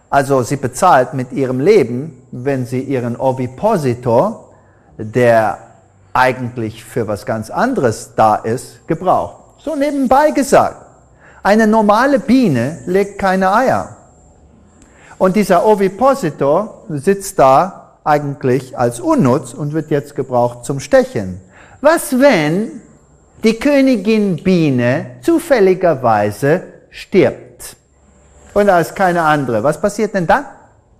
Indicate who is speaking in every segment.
Speaker 1: Also sie bezahlt mit ihrem Leben, wenn sie ihren Ovipositor, der eigentlich für was ganz anderes da ist, gebraucht. So nebenbei gesagt. Eine normale Biene legt keine Eier. Und dieser Ovipositor sitzt da eigentlich als unnutz und wird jetzt gebraucht zum Stechen. Was, wenn die Königin Biene zufälligerweise stirbt? Und da ist keine andere. Was passiert denn dann?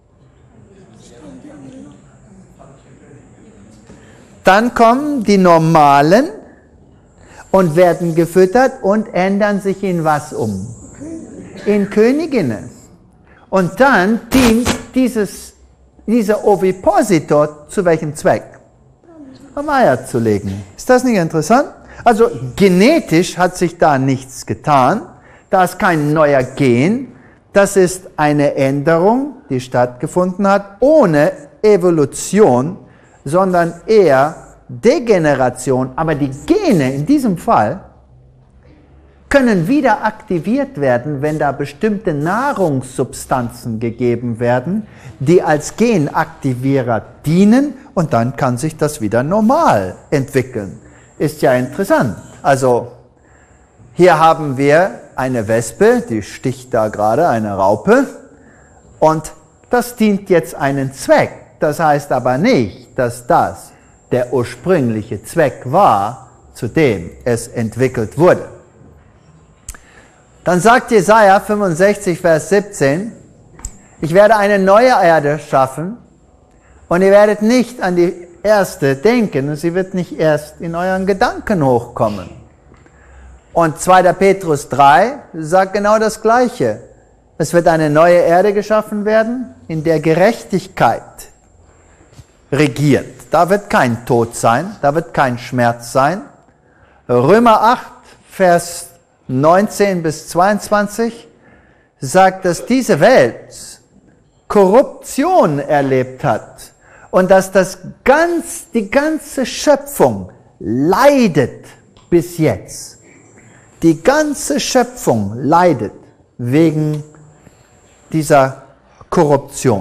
Speaker 1: Dann kommen die Normalen und werden gefüttert und ändern sich in was um? In Königinnen. Und dann dient dieser Ovipositor zu welchem Zweck? Um Eier zu legen. Ist das nicht interessant? Also genetisch hat sich da nichts getan. Da ist kein neuer Gen. Das ist eine Änderung, die stattgefunden hat, ohne Evolution, sondern eher Degeneration. Aber die Gene in diesem Fall können wieder aktiviert werden, wenn da bestimmte Nahrungssubstanzen gegeben werden, die als Genaktivierer dienen, und dann kann sich das wieder normal entwickeln. Ist ja interessant. Also hier haben wir eine Wespe, die sticht da gerade, eine Raupe, und das dient jetzt einen Zweck. Das heißt aber nicht, dass das der ursprüngliche Zweck war, zu dem es entwickelt wurde. Dann sagt Jesaja 65, Vers 17, ich werde eine neue Erde schaffen und ihr werdet nicht an die erste denken und sie wird nicht erst in euren Gedanken hochkommen. Und 2. Petrus 3 sagt genau das Gleiche. Es wird eine neue Erde geschaffen werden, in der Gerechtigkeit regiert. Da wird kein Tod sein, da wird kein Schmerz sein. Römer 8, Vers 19 bis 22 sagt, dass diese Welt Korruption erlebt hat und dass die ganze Schöpfung leidet bis jetzt. Die ganze Schöpfung leidet wegen dieser Korruption.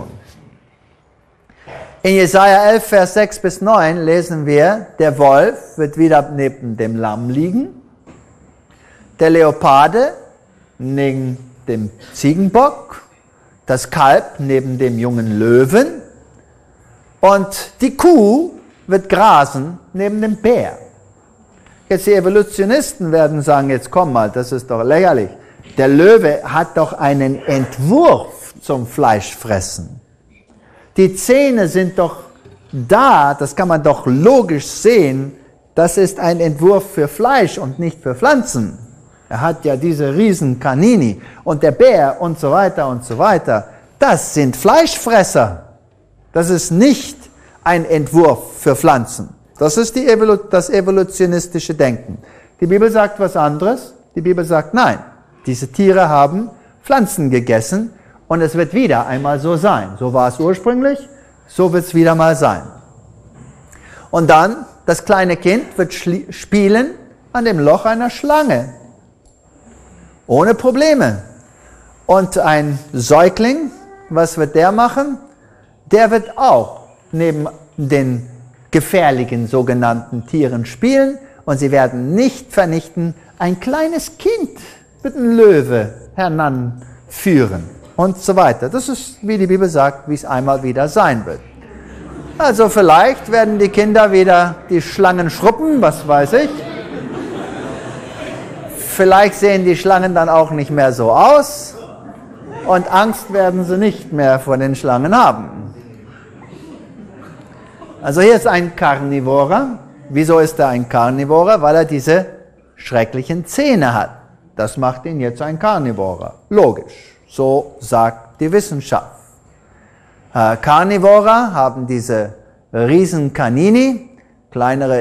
Speaker 1: In Jesaja 11, Vers 6 bis 9 lesen wir, der Wolf wird wieder neben dem Lamm liegen, der Leoparde neben dem Ziegenbock, das Kalb neben dem jungen Löwen und die Kuh wird grasen neben dem Bär. Jetzt die Evolutionisten werden sagen, jetzt komm mal, das ist doch lächerlich. Der Löwe hat doch einen Entwurf zum Fleischfressen. Die Zähne sind doch da, das kann man doch logisch sehen, das ist ein Entwurf für Fleisch und nicht für Pflanzen. Er hat ja diese riesen Canini und der Bär und so weiter und so weiter. Das sind Fleischfresser. Das ist nicht ein Entwurf für Pflanzen. Das ist das evolutionistische Denken. Die Bibel sagt was anderes. Die Bibel sagt, nein, diese Tiere haben Pflanzen gegessen und es wird wieder einmal so sein. So war es ursprünglich, so wird es wieder mal sein. Und dann, das kleine Kind wird spielen an dem Loch einer Schlange. Ohne Probleme. Und ein Säugling, was wird der machen? Der wird auch neben den gefährlichen sogenannten Tieren spielen und sie werden nicht vernichten. Ein kleines Kind wird ein Löwe heranführen und so weiter. Das ist, wie die Bibel sagt, wie es einmal wieder sein wird. Also vielleicht werden die Kinder wieder die Schlangen schruppen, was weiß ich. Vielleicht sehen die Schlangen dann auch nicht mehr so aus und Angst werden sie nicht mehr vor den Schlangen haben. Also hier ist ein Karnivorer. Wieso ist er ein Karnivorer? Weil er diese schrecklichen Zähne hat. Das macht ihn jetzt ein Karnivorer. Logisch. So sagt die Wissenschaft. Karnivorer haben diese riesen Canini, kleinere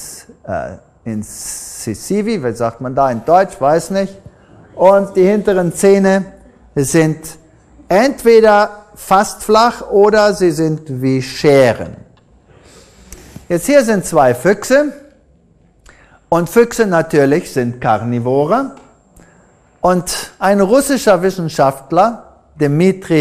Speaker 1: Incisivi, wie sagt man da in Deutsch, weiß nicht. Und die hinteren Zähne sind entweder fast flach oder sie sind wie Scheren. Jetzt hier sind zwei Füchse und Füchse natürlich sind Karnivore und ein russischer Wissenschaftler, Dmitri